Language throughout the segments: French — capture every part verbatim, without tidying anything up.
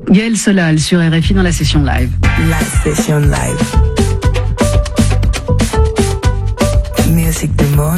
Gaël Solal sur R F I dans la session live. La session live. Musique du monde.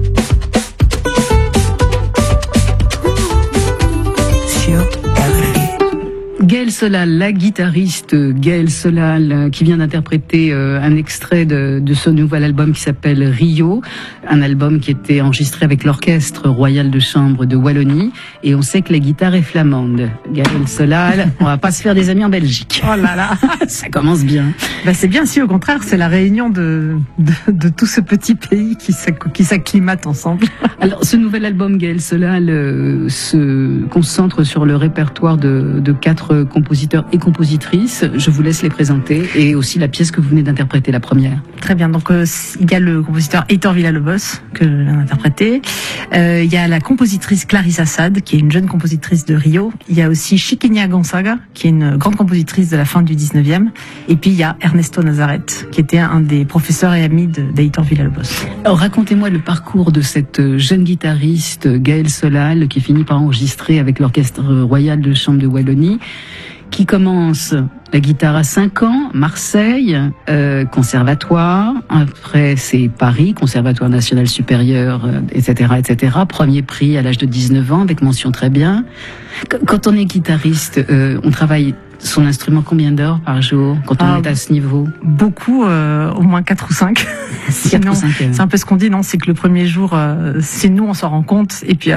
Sur R F I. Gaël Solal, la guitariste Gaël Solal, qui vient d'interpréter un extrait de, de son nouvel album qui s'appelle Rio, un album qui était enregistré avec l'Orchestre Royal de Chambre de Wallonie, et on sait que la guitare est flamande. Gaël Solal, on va pas se faire des amis en Belgique. Oh là là, ça commence bien. Ben c'est bien, si au contraire, c'est la réunion de, de, de tout ce petit pays qui s'acclimate ensemble. Alors, ce nouvel album, Gaël Solal, euh, se concentre sur le répertoire de, de quatre compositeurs et compositrices. Je vous laisse les présenter, et aussi la pièce que vous venez d'interpréter, la première. Très bien, donc euh, il y a le compositeur Heitor Villa-Lobos, que l'on a interprété. Euh, il y a la compositrice Clarissa Sad, qui est une jeune compositrice de Rio. Il y a aussi Chiquinha Gonzaga, qui est une grande compositrice de la fin du dix-neuvième. Et puis il y a Ernesto Nazaret, qui était un des professeurs et amis d'Heitor Villa-Lobos. Alors racontez-moi le parcours de cette jeune guitariste Gaël Solal, qui finit par enregistrer avec l'Orchestre Royal de Chambre de Wallonie, qui commence la guitare à cinq ans, Marseille, euh, conservatoire, après c'est Paris, Conservatoire National Supérieur, euh, et cetera, et cetera. Premier prix à l'âge de dix-neuf ans, avec mention très bien. Quand on est guitariste, euh, on travaille son instrument combien d'heures par jour quand on ah, est à ce niveau? Beaucoup, euh, au moins quatre ou cinq. Sinon, c'est un peu ce qu'on dit, non? C'est que le premier jour, euh, c'est nous, on s'en rend compte, et puis